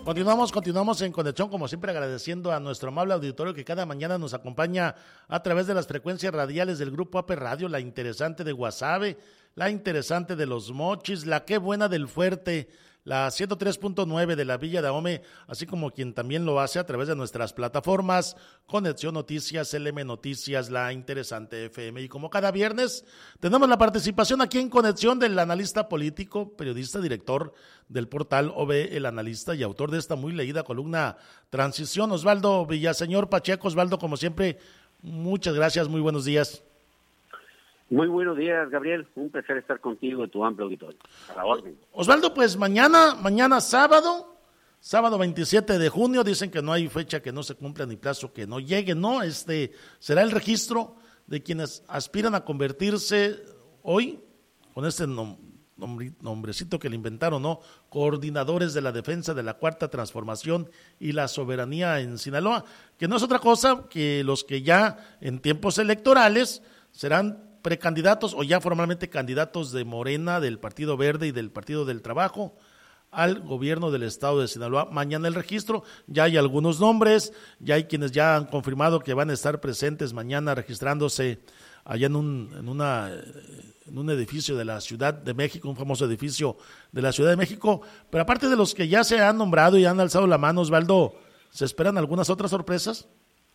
Continuamos en conexión, como siempre, agradeciendo a nuestro amable auditorio que cada mañana nos acompaña a través de las frecuencias radiales del Grupo AP Radio, la interesante de Guasave, la interesante de Los Mochis, la Qué Buena del Fuerte, la 103.9 de la Villa de Ahome, así como quien también lo hace a través de nuestras plataformas, Conexión Noticias, LM Noticias, la interesante FM. Y como cada viernes, tenemos la participación aquí en Conexión del analista político, periodista, director del portal OVE El Analista y autor de esta muy leída columna Transición, Osvaldo Villaseñor Pacheco. Osvaldo, como siempre, muchas gracias, muy buenos días. Muy buenos días, Gabriel. Un placer estar contigo y tu amplio auditorio. A la orden. Osvaldo, pues mañana sábado 27 de junio, dicen que no hay fecha que no se cumpla ni plazo que no llegue, ¿no? Será el registro de quienes aspiran a convertirse hoy, con este nombrecito que le inventaron, ¿no? Coordinadores de la defensa de la Cuarta Transformación y la soberanía en Sinaloa, que no es otra cosa que los que ya en tiempos electorales serán precandidatos o ya formalmente candidatos de Morena, del Partido Verde y del Partido del Trabajo al gobierno del estado de Sinaloa. Mañana el registro, ya hay algunos nombres, ya hay quienes ya han confirmado que van a estar presentes mañana registrándose allá en un edificio de la Ciudad de México, un famoso edificio de la Ciudad de México. Pero aparte de los que ya se han nombrado y han alzado la mano, Osvaldo, ¿se esperan algunas otras sorpresas?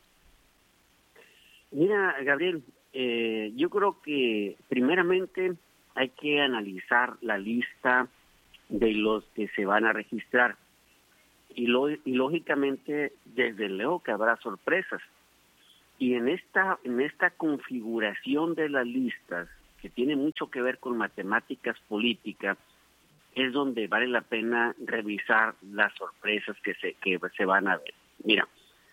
Mira, Gabriel, yo creo que primeramente hay que analizar la lista de los que se van a registrar y lógicamente desde luego que habrá sorpresas, y en esta configuración de las listas, que tiene mucho que ver con matemáticas políticas, es donde vale la pena revisar las sorpresas que se van a ver. Mira,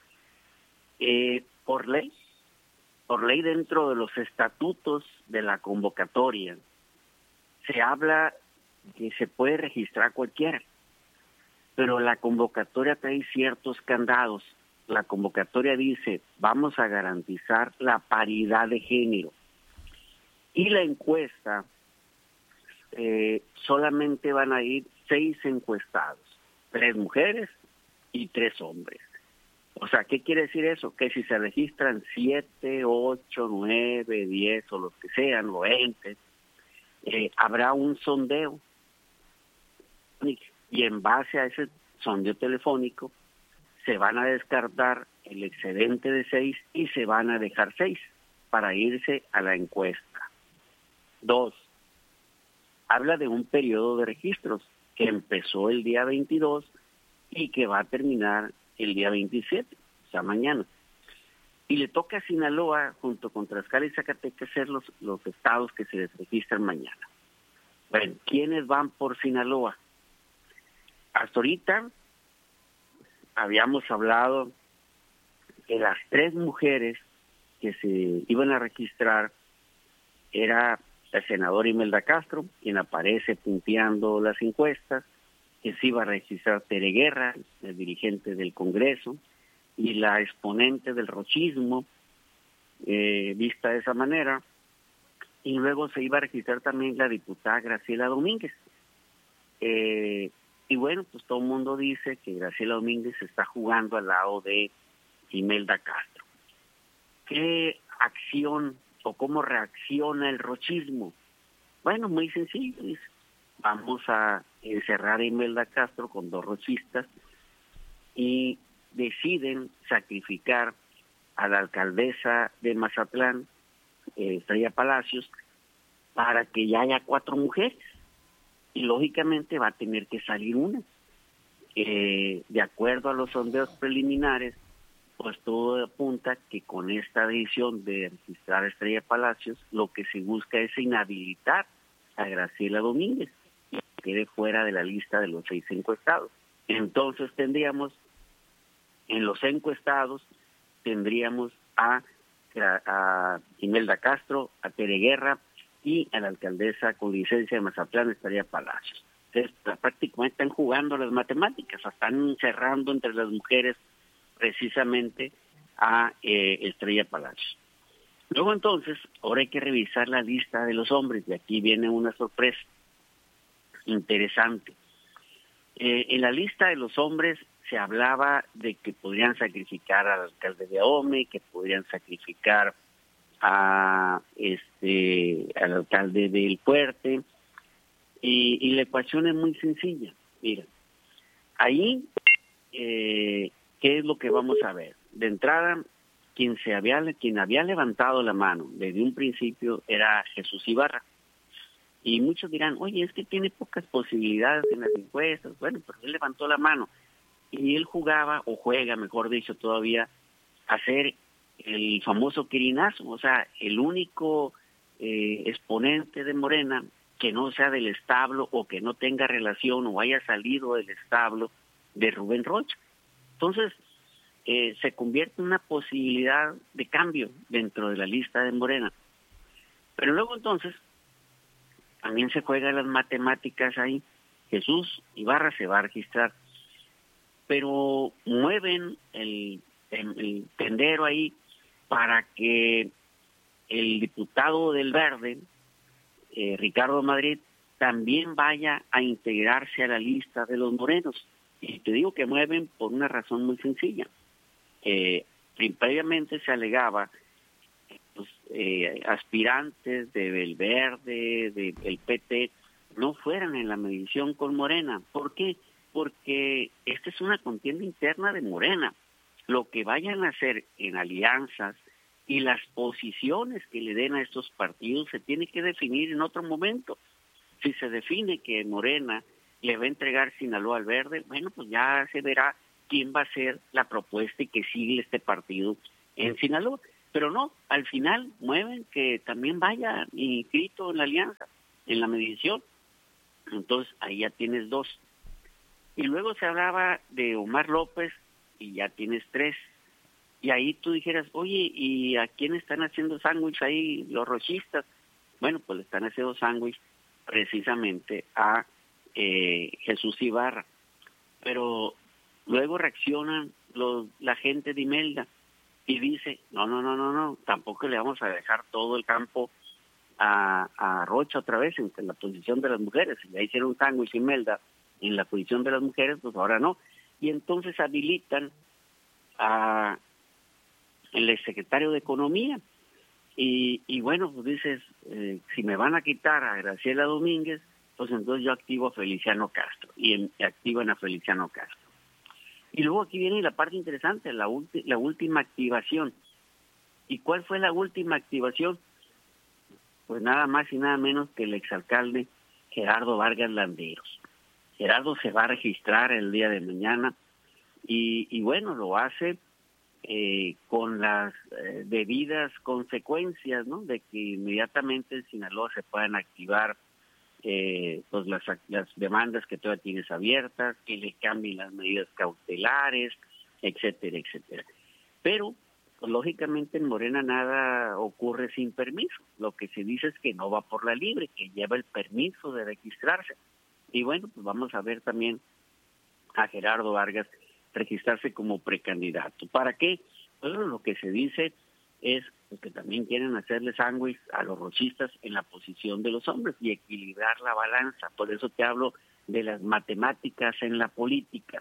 por ley dentro de los estatutos de la convocatoria se habla que se puede registrar cualquiera, pero la convocatoria trae ciertos candados. La convocatoria dice, vamos a garantizar la paridad de género, y la encuesta solamente van a ir 6 encuestados, 3 mujeres y 3 hombres. O sea, ¿qué quiere decir eso? Que si se registran 7, 8, 9, 10 o los que sean, o 20, habrá un sondeo. Y en base a ese sondeo telefónico se van a descartar el excedente de 6 y se van a dejar 6 para irse a la encuesta. 2. Habla de un periodo de registros que empezó el día 22 y que va a terminar el día 27, o sea, mañana. Y le toca a Sinaloa, junto con Tlaxcala y Zacatecas, ser los estados que se registran mañana. Bueno, ¿quiénes van por Sinaloa? Hasta ahorita habíamos hablado que las 3 mujeres que se iban a registrar era la senadora Imelda Castro, quien aparece punteando las encuestas, que se iba a registrar Tere Guerra, el dirigente del Congreso, y la exponente del rochismo, vista de esa manera, y luego se iba a registrar también la diputada Graciela Domínguez. Y bueno, pues todo el mundo dice que Graciela Domínguez está jugando al lado de Imelda Castro. ¿Qué acción o cómo reacciona el rochismo? Bueno, muy sencillo, dice, vamos a encerrar a Imelda Castro con 2 rochistas, y deciden sacrificar a la alcaldesa de Mazatlán, Estrella Palacios, para que ya haya 4 mujeres. Y lógicamente va a tener que salir una. De acuerdo a los sondeos preliminares, pues todo apunta que con esta decisión de registrar a Estrella Palacios, lo que se busca es inhabilitar a Graciela Domínguez y que quede fuera de la lista de los 6 encuestados. Entonces tendríamos, en los encuestados, tendríamos a Imelda Castro, a Tere Guerra y a la alcaldesa con licencia de Mazatlán, Estrella Palacios. Entonces, prácticamente están jugando las matemáticas, están cerrando entre las mujeres precisamente a Estrella Palacios. Luego entonces, ahora hay que revisar la lista de los hombres, y aquí viene una sorpresa interesante. En la lista de los hombres se hablaba de que podrían sacrificar al alcalde de Ahome, que podrían sacrificar al alcalde del Fuerte, y la ecuación es muy sencilla. Mira, ahí, ¿qué es lo que vamos a ver? De entrada, quien había levantado la mano desde un principio era Jesús Ibarra. Y muchos dirán, oye, es que tiene pocas posibilidades en las encuestas. Bueno, pero él levantó la mano. Y él jugaba, o juega, mejor dicho todavía, a ser el famoso quirinazo. O sea, el único exponente de Morena que no sea del establo o que no tenga relación o haya salido del establo de Rubén Rocha. Entonces, se convierte en una posibilidad de cambio dentro de la lista de Morena. Pero luego entonces, también se juegan las matemáticas ahí. Jesús Ibarra se va a registrar, pero mueven el tendero ahí para que el diputado del Verde, Ricardo Madrid, también vaya a integrarse a la lista de los morenos. Y te digo que mueven por una razón muy sencilla. Previamente se alegaba aspirantes del Verde, del PT, no fueran en la medición con Morena. ¿Por qué? Porque esta es una contienda interna de Morena. Lo que vayan a hacer en alianzas y las posiciones que le den a estos partidos se tiene que definir en otro momento. Si se define que Morena le va a entregar Sinaloa al Verde, bueno, pues ya se verá quién va a ser la propuesta y que sigue este partido en Sinaloa. Pero no, al final mueven que también vaya inscrito en la alianza, en la medición. Entonces ahí ya tienes 2. Y luego se hablaba de Omar López y ya tienes 3. Y ahí tú dijeras, oye, ¿y a quién están haciendo sándwich ahí los rochistas? Bueno, pues le están haciendo sándwich precisamente a Jesús Ibarra. Pero luego reaccionan la gente de Imelda y dice, no, tampoco le vamos a dejar todo el campo a Rocha otra vez en la posición de las mujeres. Si ya hicieron un sándwich Imelda en la posición de las mujeres, pues ahora no. Y entonces habilitan a el exsecretario de Economía. Y bueno, pues dices, si me van a quitar a Graciela Domínguez, pues entonces yo activo a Feliciano Castro, y activan a Feliciano Castro. Y luego aquí viene la parte interesante, la última activación. ¿Y cuál fue la última activación? Pues nada más y nada menos que el exalcalde Gerardo Vargas Landeros. Gerardo se va a registrar el día de mañana y bueno, lo hace con las debidas consecuencias, ¿no? De que inmediatamente en Sinaloa se puedan activar pues las demandas que todavía tienes abiertas, que le cambien las medidas cautelares, etcétera, etcétera. Pero, pues, lógicamente en Morena nada ocurre sin permiso. Lo que se dice es que no va por la libre, que lleva el permiso de registrarse. Y bueno, pues vamos a ver también a Gerardo Vargas registrarse como precandidato. ¿Para qué? Bueno, lo que se dice es que también quieren hacerle sándwich a los rochistas en la posición de los hombres y equilibrar la balanza. Por eso te hablo de las matemáticas en la política.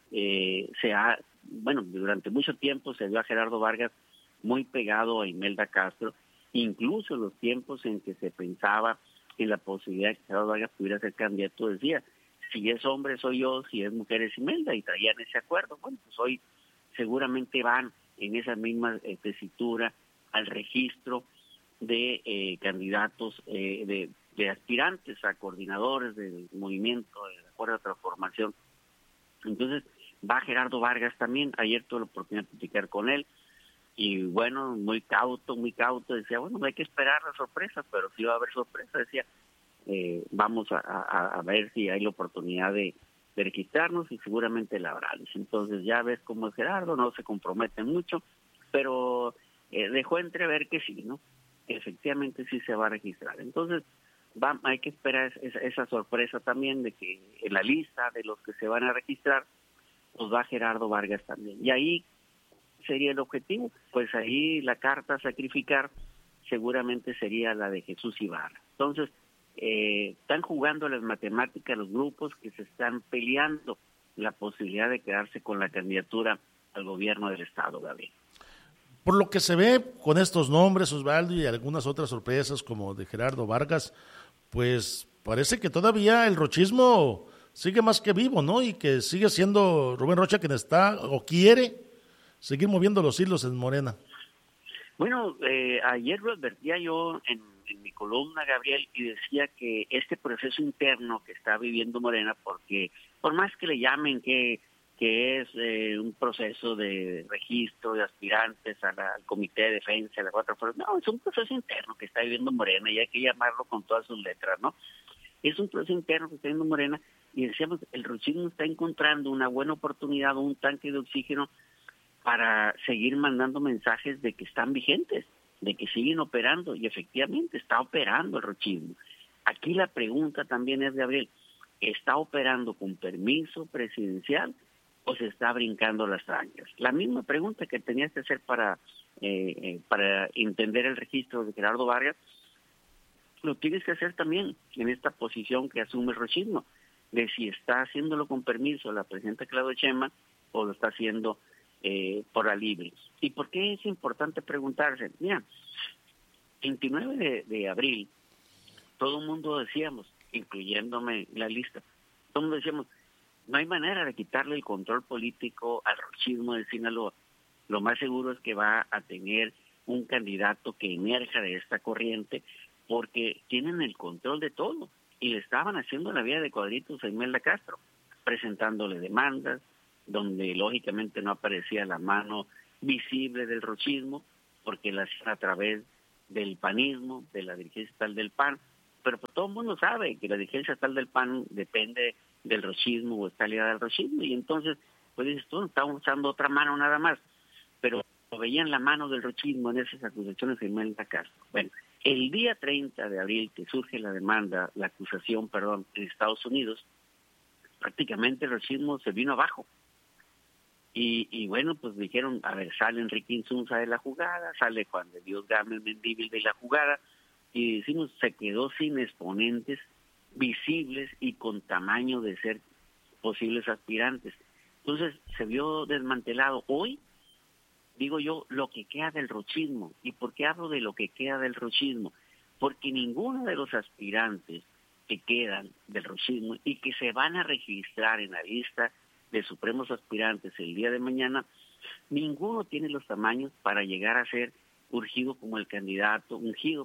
Durante mucho tiempo se vio a Gerardo Vargas muy pegado a Imelda Castro, incluso en los tiempos en que se pensaba en la posibilidad de que Gerardo Vargas pudiera ser candidato, decía, si es hombre soy yo, si es mujer es Imelda, y traían ese acuerdo. Bueno, pues hoy seguramente van en esa misma tesitura al registro de candidatos, de aspirantes a coordinadores del movimiento de la Cuarta Transformación. Entonces va Gerardo Vargas también. Ayer tuve la oportunidad de platicar con él y bueno, muy cauto, decía, bueno, no hay que esperar la sorpresa, pero sí va a haber sorpresa, decía, vamos a ver si hay la oportunidad de registrarnos y seguramente la habrá. Entonces ya ves cómo es Gerardo, no se compromete mucho, pero dejó entrever que sí, ¿no? Que efectivamente sí se va a registrar. Entonces hay que esperar esa sorpresa también de que en la lista de los que se van a registrar, pues va Gerardo Vargas también. Y ahí sería el objetivo, pues ahí la carta a sacrificar seguramente sería la de Jesús Ibarra. Entonces, están jugando las matemáticas los grupos que se están peleando la posibilidad de quedarse con la candidatura al gobierno del Estado, Gabriel. Por lo que se ve con estos nombres, Osvaldo, y algunas otras sorpresas como de Gerardo Vargas, pues parece que todavía el rochismo sigue más que vivo, ¿no? Y que sigue siendo Rubén Rocha quien está o quiere seguir moviendo los hilos en Morena. Bueno, ayer lo advertía yo en mi columna, Gabriel, y decía que este proceso interno que está viviendo Morena, porque por más que le llamen que es un proceso de registro de aspirantes al Comité de Defensa, a la Cuatro Fuerzas, no, es un proceso interno que está viviendo Morena y hay que llamarlo con todas sus letras, ¿no? Es un proceso interno que está viviendo Morena y decíamos, el rochismo está encontrando una buena oportunidad, un tanque de oxígeno para seguir mandando mensajes de que están vigentes, de que siguen operando, y efectivamente está operando el rochismo. Aquí la pregunta también es, Gabriel, ¿está operando con permiso presidencial o se está brincando las rayas? La misma pregunta que tenías que hacer para entender el registro de Gerardo Vargas, lo tienes que hacer también en esta posición que asume el rochismo, de si está haciéndolo con permiso la presidenta Claudia Sheinbaum o lo está haciendo por la libre. ¿Y por qué es importante preguntarse? Mira, 29 de abril, todo el mundo decíamos, incluyéndome en la lista, todo el mundo decíamos, no hay manera de quitarle el control político al rochismo de Sinaloa. Lo más seguro es que va a tener un candidato que emerja de esta corriente porque tienen el control de todo y le estaban haciendo la vida de cuadritos a Imelda Castro, presentándole demandas, donde lógicamente no aparecía la mano visible del rochismo, porque la hacían a través del panismo, de la dirigencia estatal del PAN, pero pues todo el mundo sabe que la dirigencia estatal del PAN depende del rochismo o está ligada al rochismo, y entonces, pues dices tú, estaban usando otra mano nada más, pero veían la mano del rochismo en esas acusaciones de Imelda Castro. Bueno, el día 30 de abril que surge la demanda, la acusación, perdón, en Estados Unidos, prácticamente el rochismo se vino abajo. Y bueno, pues dijeron, a ver, sale Enrique Insunza de la jugada, sale Juan de Dios Gámez Mendívil de la jugada, y decimos, se quedó sin exponentes visibles y con tamaño de ser posibles aspirantes. Entonces se vio desmantelado. Hoy, digo yo, lo que queda del rochismo. ¿Y por qué hablo de lo que queda del rochismo? Porque ninguno de los aspirantes que quedan del rochismo y que se van a registrar en la lista de supremos aspirantes el día de mañana, ninguno tiene los tamaños para llegar a ser ungido como el candidato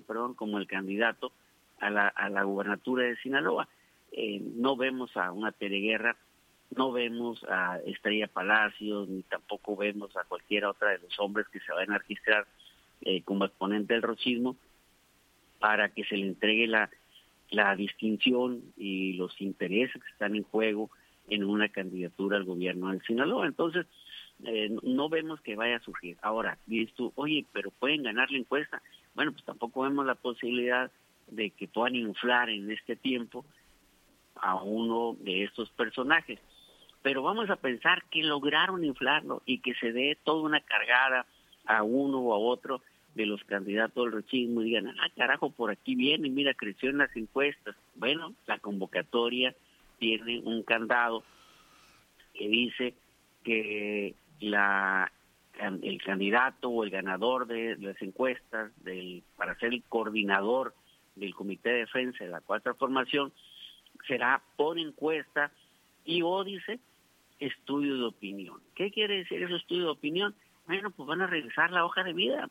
a la gubernatura de Sinaloa. No vemos a una Tere Guerra, no vemos a Estrella Palacios, ni tampoco vemos a cualquiera otra de los hombres que se van a registrar como exponente del rochismo para que se le entregue la distinción y los intereses que están en juego en una candidatura al gobierno de Sinaloa. Entonces, no vemos que vaya a surgir. Ahora, dices tú, oye, pero pueden ganar la encuesta. Bueno, pues tampoco vemos la posibilidad de que puedan inflar en este tiempo a uno de estos personajes. Pero vamos a pensar que lograron inflarlo y que se dé toda una cargada a uno o a otro de los candidatos del rochismo y digan, carajo, por aquí viene, mira, creció en las encuestas. Bueno, la convocatoria tiene un candado que dice que el candidato o el ganador de las encuestas para ser el coordinador del Comité de Defensa de la Cuarta Formación será por encuesta y dice estudio de opinión. ¿Qué quiere decir ese estudio de opinión? Bueno, pues van a revisar la hoja de vida.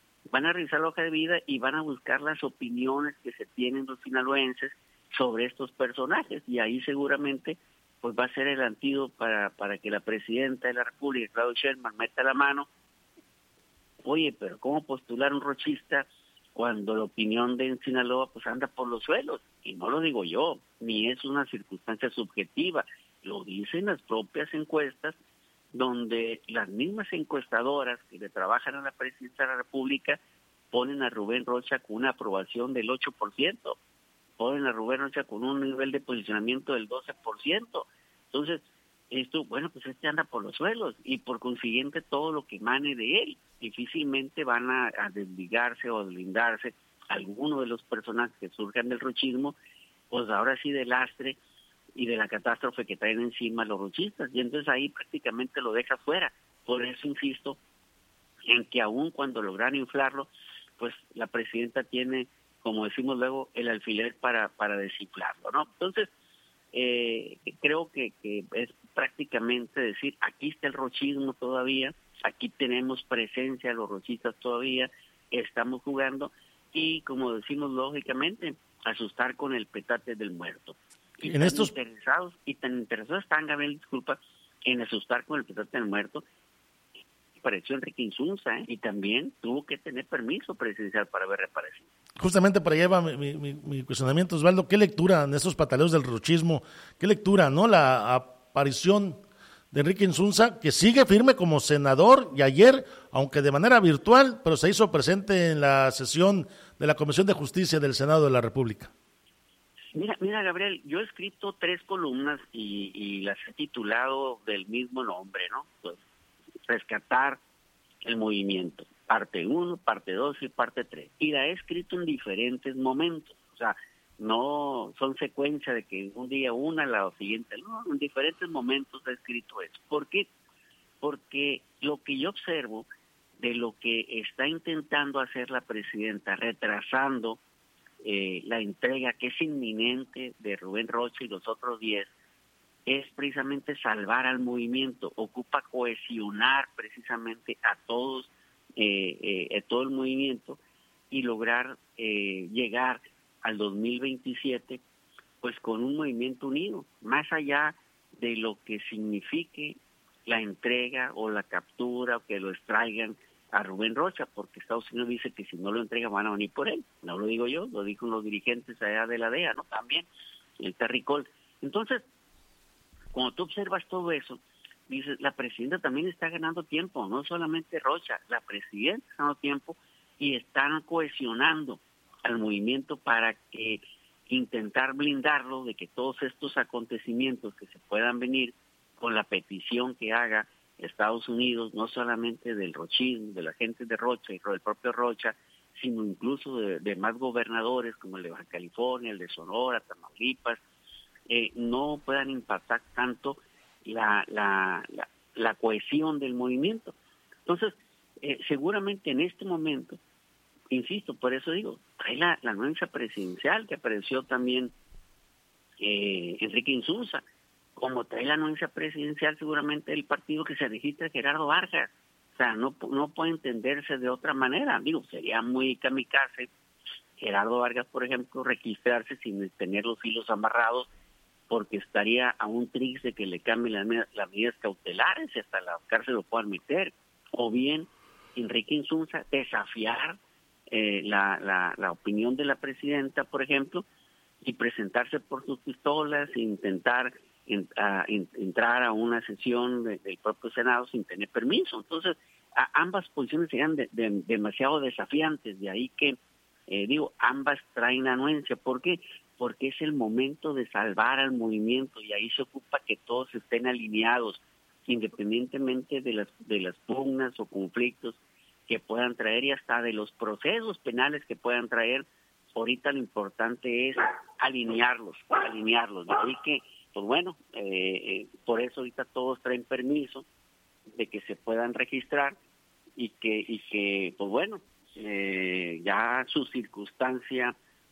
Y van a buscar las opiniones que se tienen los sinaloenses sobre estos personajes, y ahí seguramente pues va a ser el antídoto para que la presidenta de la República, Claudia Sheinbaum, meta la mano. Oye, pero ¿cómo postular un rochista cuando la opinión de Sinaloa pues anda por los suelos? Y no lo digo yo, ni es una circunstancia subjetiva, lo dicen las propias encuestas, donde las mismas encuestadoras que le trabajan a la presidencia de la República ponen a Rubén Rocha con una aprobación del 8%, ponen a Rubén Rocha con un nivel de posicionamiento del 12%. Entonces, pues anda por los suelos, y por consiguiente todo lo que emane de él, difícilmente van a desligarse o deslindarse algunos de los personajes que surjan del rochismo pues ahora sí del lastre y de la catástrofe que traen encima los rochistas, y entonces ahí prácticamente lo deja fuera. Por eso insisto en que aún cuando lograron inflarlo, pues la presidenta tiene, como decimos luego, el alfiler para desinflarlo, ¿no? Entonces, creo que es prácticamente decir, aquí está el rochismo todavía, aquí tenemos presencia de los rochistas todavía, estamos jugando, y como decimos lógicamente, asustar con el petate del muerto. Y tan interesados están, Gabriel, disculpa, en asustar con el petate del muerto, apareció Enrique Insunza, y también tuvo que tener permiso presidencial para haber reaparecido. Justamente para allá va mi cuestionamiento, Osvaldo. ¿Qué lectura en esos pataleos del rochismo? ¿Qué lectura, no? La aparición de Enrique Insunza, que sigue firme como senador, y ayer, aunque de manera virtual, pero se hizo presente en la sesión de la Comisión de Justicia del Senado de la República. Mira, Gabriel, yo he escrito 3 columnas y las he titulado del mismo nombre, ¿no? Pues, rescatar el movimiento, parte 1, parte 2 y parte 3. Y la he escrito en diferentes momentos, o sea, no son secuencia de que un día una, la siguiente, no, en diferentes momentos he escrito eso. ¿Por qué? Porque lo que yo observo de lo que está intentando hacer la presidenta, retrasando la entrega que es inminente de Rubén Rocha y los otros 10, es precisamente salvar al movimiento, ocupa cohesionar precisamente a todos, todo el movimiento, y lograr llegar al 2027 pues con un movimiento unido, más allá de lo que signifique la entrega o la captura o que lo extraigan a Rubén Rocha, porque Estados Unidos dice que si no lo entregan van a venir por él. No lo digo yo, lo dijo los dirigentes allá de la DEA, ¿no? También, el Terricol. Entonces, cuando tú observas todo eso, dices, la presidenta también está ganando tiempo, no solamente Rocha, la presidenta está ganando tiempo y están cohesionando al movimiento para que intentar blindarlo de que todos estos acontecimientos que se puedan venir con la petición que haga Estados Unidos, no solamente del rochismo, de la gente de Rocha y del propio Rocha, sino incluso de más gobernadores como el de Baja California, el de Sonora, Tamaulipas, no puedan impactar tanto la cohesión del movimiento. Entonces, seguramente en este momento, insisto, por eso digo, trae la anuencia presidencial que apareció también Enrique Insunza, como trae la anuencia presidencial seguramente el partido que se registra Gerardo Vargas. O sea, no puede entenderse de otra manera. Digo, sería muy kamikaze Gerardo Vargas, por ejemplo, registrarse sin tener los hilos amarrados, porque estaría a un trix de que le cambien las medidas cautelares y hasta la cárcel lo puedan meter. O bien, Enrique Insunza desafiar la opinión de la presidenta, por ejemplo, y presentarse por sus pistolas e intentar entrar a una sesión del propio Senado sin tener permiso. Entonces, ambas posiciones serían demasiado desafiantes, de ahí que, ambas traen anuencia. ¿Por qué? Porque es el momento de salvar al movimiento y ahí se ocupa que todos estén alineados, independientemente de las pugnas o conflictos que puedan traer y hasta de los procesos penales que puedan traer. Ahorita lo importante es alinearlos. De ahí que, pues bueno, por eso ahorita todos traen permiso de que se puedan registrar y que pues bueno, ya su circunstancia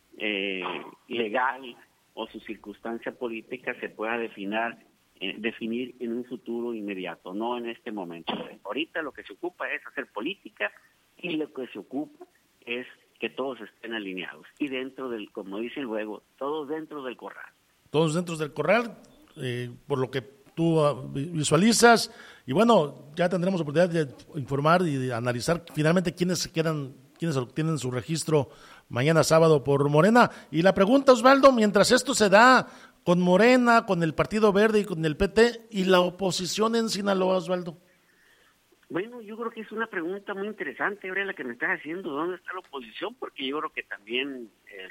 legal o su circunstancia política se pueda definir en un futuro inmediato, no en este momento. Ahorita lo que se ocupa es hacer política y lo que se ocupa es que todos estén alineados y dentro del, como dicen luego, todos dentro del corral. Todos dentro del corral, por lo que tú visualizas, y bueno, ya tendremos oportunidad de informar y de analizar finalmente quiénes obtienen su registro mañana sábado por Morena. Y la pregunta, Osvaldo, mientras esto se da con Morena, con el Partido Verde y con el PT, y la oposición en Sinaloa, Osvaldo. Bueno, yo creo que es una pregunta muy interesante, la que me estás haciendo, ¿dónde está la oposición? Porque yo creo que también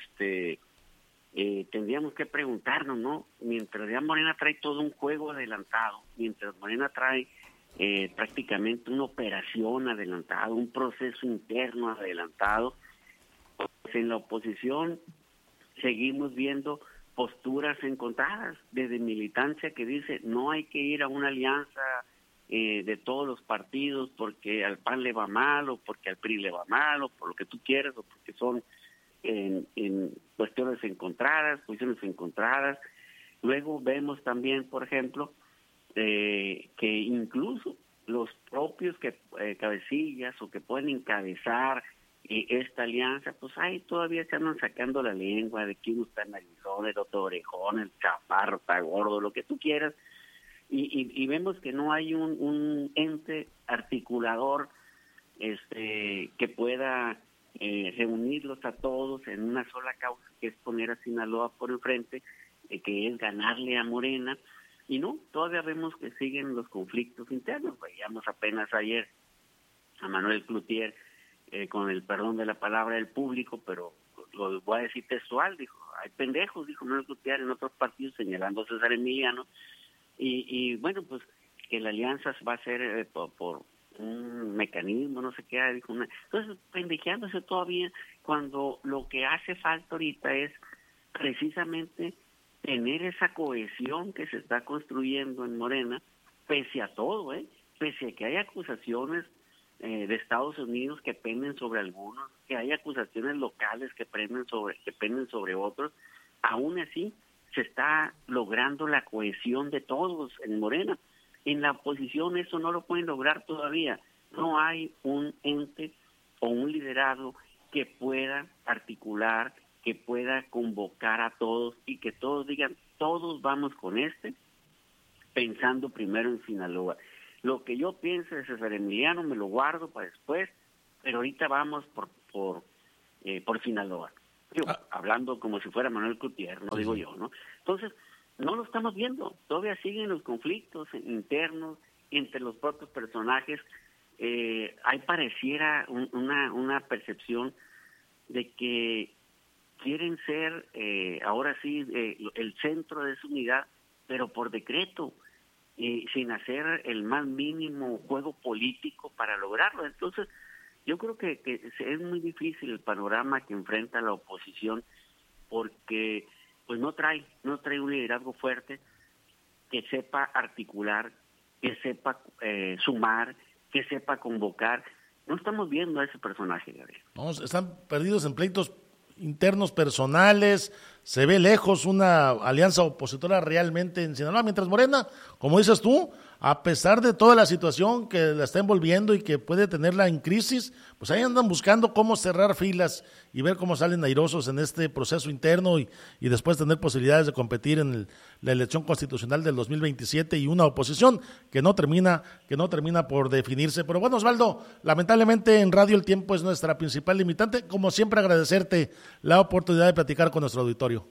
tendríamos que preguntarnos, ¿no? Mientras ya Morena trae todo un juego adelantado, mientras Morena trae prácticamente una operación adelantada, un proceso interno adelantado, pues en la oposición seguimos viendo posturas encontradas, desde militancia que dice no hay que ir a una alianza de todos los partidos porque al PAN le va mal o porque al PRI le va mal o por lo que tú quieras o porque son en cuestiones encontradas, posiciones encontradas. Luego vemos también, por ejemplo, que incluso los propios cabecillas o que pueden encabezar esta alianza, pues ahí todavía se andan sacando la lengua de quién está en Arizona, el otro orejón, el chaparro, está gordo, lo que tú quieras. Y vemos que no hay un ente articulador que pueda reunirlos a todos en una sola causa, que es poner a Sinaloa por enfrente, que es ganarle a Morena. Y no, todavía vemos que siguen los conflictos internos. Veíamos apenas ayer a Manuel Cloutier, con el perdón de la palabra del público, pero lo voy a decir textual, dijo, hay pendejos, dijo Manuel Cloutier en otros partidos, señalando a César Emiliano. Y bueno, pues que la alianza va a ser por un mecanismo, no sé qué, dijo entonces pendejeándose todavía, cuando lo que hace falta ahorita es precisamente tener esa cohesión que se está construyendo en Morena, pese a todo, pese a que hay acusaciones de Estados Unidos que penden sobre algunos, que hay acusaciones locales que penden sobre otros, aún así se está logrando la cohesión de todos en Morena. En la oposición eso no lo pueden lograr todavía. No hay un ente o un liderazgo que pueda articular, que pueda convocar a todos y que todos digan, todos vamos con pensando primero en Sinaloa. Lo que yo pienso de César Emiliano me lo guardo para después, pero ahorita vamos por Sinaloa. Hablando como si fuera Manuel Cloutier, no digo yo, ¿no? Entonces, no lo estamos viendo. Todavía siguen los conflictos internos entre los propios personajes. Hay pareciera una percepción de que quieren ser, ahora sí, el centro de su unidad, pero por decreto, sin hacer el más mínimo juego político para lograrlo. Entonces, yo creo que es muy difícil el panorama que enfrenta la oposición, porque pues no trae un liderazgo fuerte que sepa articular, que sepa sumar, que sepa convocar. No estamos viendo a ese personaje, Gabriel. No, están perdidos en pleitos internos personales, se ve lejos una alianza opositora realmente en Sinaloa, mientras Morena, como dices tú, a pesar de toda la situación que la está envolviendo y que puede tenerla en crisis, pues ahí andan buscando cómo cerrar filas y ver cómo salen airosos en este proceso interno y después tener posibilidades de competir en la elección constitucional del 2027 y una oposición que no termina por definirse. Pero bueno, Osvaldo, lamentablemente en radio el tiempo es nuestra principal limitante. Como siempre, agradecerte la oportunidad de platicar con nuestro auditorio.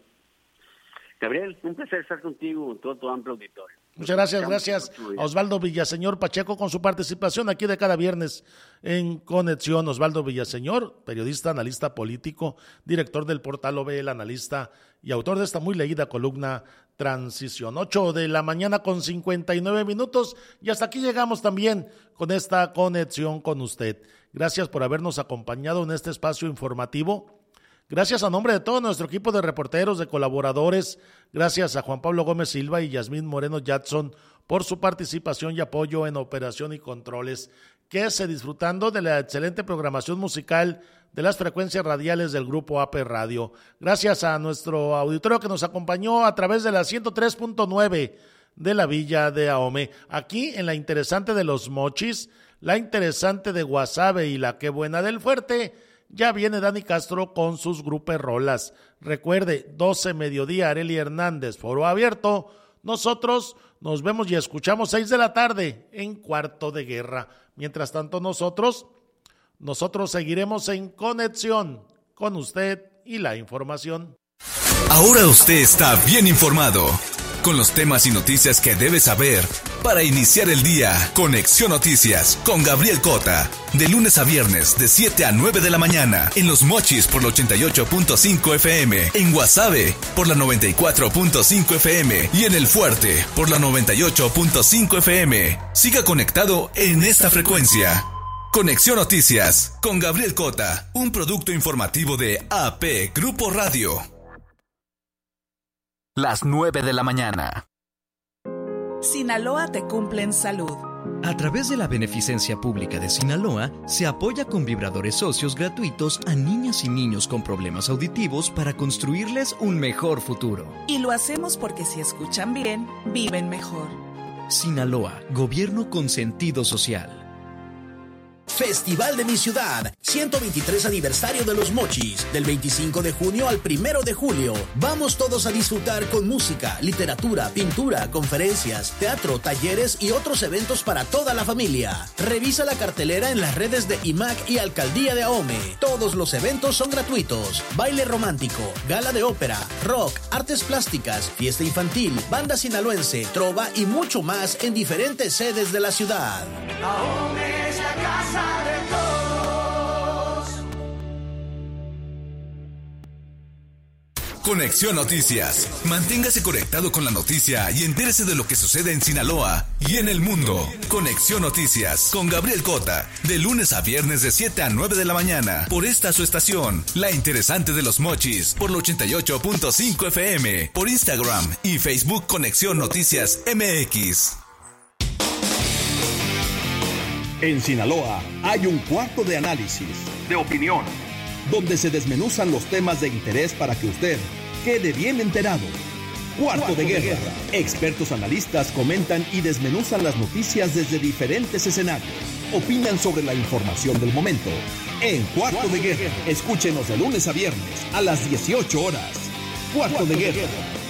Gabriel, un placer estar contigo en todo tu amplio auditorio. Muchas gracias a Osvaldo Villaseñor Pacheco con su participación aquí de cada viernes en Conexión. Osvaldo Villaseñor, periodista, analista político, director del portal OVE El Analista y autor de esta muy leída columna Transición. 8:00 con 59 minutos y hasta aquí llegamos también con esta conexión con usted. Gracias por habernos acompañado en este espacio informativo. Gracias a nombre de todo nuestro equipo de reporteros, de colaboradores, gracias a Juan Pablo Gómez Silva y Yasmín Moreno Jackson por su participación y apoyo en operación y controles. Quédese disfrutando de la excelente programación musical de las frecuencias radiales del Grupo AP Radio. Gracias a nuestro auditorio que nos acompañó a través de la 103.9 de la Villa de Ahome. Aquí en la interesante de Los Mochis, la interesante de Guasave y la Qué Buena del Fuerte, ya viene Dani Castro con sus gruperrolas. Recuerde, 12 mediodía, Arely Hernández, Foro Abierto. Nosotros nos vemos y escuchamos 6 de la tarde en Cuarto de Guerra. Mientras tanto, nosotros seguiremos en conexión con usted y la información. Ahora usted está bien informado con los temas y noticias que debe saber para iniciar el día. Conexión Noticias con Gabriel Cota, de lunes a viernes de 7 a 9 de la mañana en Los Mochis por la 88.5 FM, en Guasave por la 94.5 FM y en El Fuerte por la 98.5 FM. Siga conectado en esta frecuencia. Conexión Noticias con Gabriel Cota, un producto informativo de AP Grupo Radio. las 9 de la mañana. Sinaloa te cumple en salud. A través de la Beneficencia Pública de Sinaloa, se apoya con vibradores socios gratuitos a niñas y niños con problemas auditivos para construirles un mejor futuro. Y lo hacemos porque si escuchan bien, viven mejor. Sinaloa, gobierno con sentido social. Festival de mi ciudad, 123 aniversario de los Mochis, del 25 de junio al 1 de julio. Vamos todos a disfrutar con música, literatura, pintura, conferencias, teatro, talleres y otros eventos para toda la familia. Revisa la cartelera en las redes de IMAC y Alcaldía de Ahome. Todos los eventos son gratuitos. Baile romántico, gala de ópera, rock, artes plásticas, fiesta infantil, banda sinaloense, trova y mucho más en diferentes sedes de la ciudad. Ahome es la casa de todos. Conexión Noticias. Manténgase conectado con la noticia y entérese de lo que sucede en Sinaloa y en el mundo. Conexión Noticias con Gabriel Cota, de lunes a viernes de 7 a 9 de la mañana, por esta su estación, La Interesante de los Mochis, por el 88.5 FM, por Instagram y Facebook Conexión Noticias MX. En Sinaloa hay un cuarto de análisis, de opinión, donde se desmenuzan los temas de interés para que usted quede bien enterado. Cuarto de Guerra. Expertos analistas comentan y desmenuzan las noticias desde diferentes escenarios. Opinan sobre la información del momento. En Cuarto de Guerra, escúchenos de lunes a viernes a las 18 horas. Cuarto de Guerra.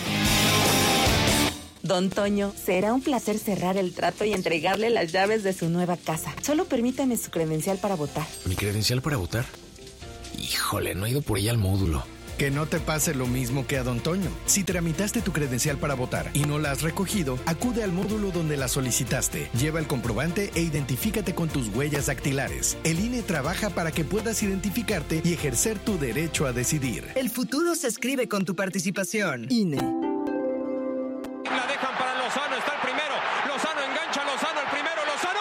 Don Toño, será un placer cerrar el trato y entregarle las llaves de su nueva casa. Solo permítame su credencial para votar. ¿Mi credencial para votar? Híjole, no he ido por ella al módulo. Que no te pase lo mismo que a Don Toño. Si tramitaste tu credencial para votar y no la has recogido, acude al módulo donde la solicitaste. Lleva el comprobante e identifícate con tus huellas dactilares. El INE trabaja para que puedas identificarte y ejercer tu derecho a decidir. El futuro se escribe con tu participación. INE. La dejan para Lozano, está el primero. Lozano engancha, Lozano el primero, Lozano,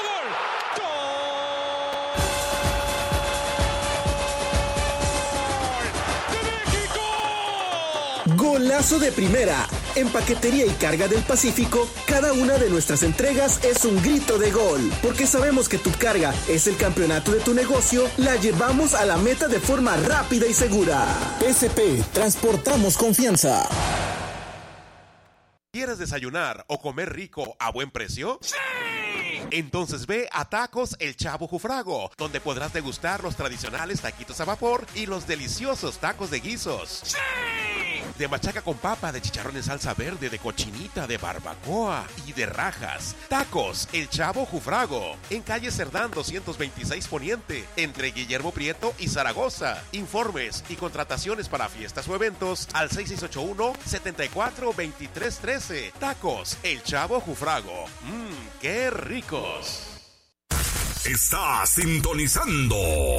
gol. ¡Gol de México! Golazo de primera. En Paquetería y Carga del Pacífico, cada una de nuestras entregas es un grito de gol. Porque sabemos que tu carga es el campeonato de tu negocio, la llevamos a la meta de forma rápida y segura. PSP, transportamos confianza. ¿Quieres desayunar o comer rico a buen precio? ¡Sí! Entonces ve a Tacos El Chavo Jufrago, donde podrás degustar los tradicionales taquitos a vapor y los deliciosos tacos de guisos. ¡Sí! De machaca con papa, de chicharrón en salsa verde, de cochinita, de barbacoa y de rajas. Tacos El Chavo Jufrago, en calle Cerdán 226 Poniente, entre Guillermo Prieto y Zaragoza. Informes y contrataciones para fiestas o eventos al 6681-742313. Tacos El Chavo Jufrago. ¡Qué ricos! Está sintonizando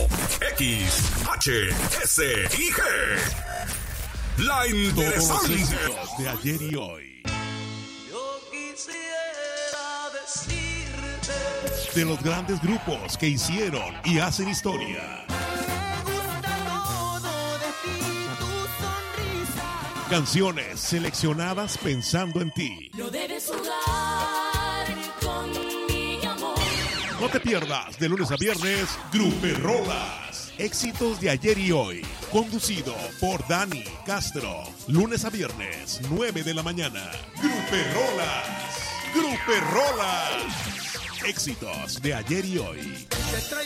XHSIG. La Interesante de ayer y hoy. Yo quisiera decirte De los grandes grupos que hicieron y hacen historia. me gusta todo de ti, tu sonrisa. Canciones seleccionadas pensando en ti. No debes jugar con mi amor. No te pierdas de lunes a viernes Gruperolas. Éxitos de ayer y hoy. Conducido por Dani Castro. Lunes a viernes, 9 de la mañana. Gruperolas. Gruperolas. Éxitos de ayer y hoy.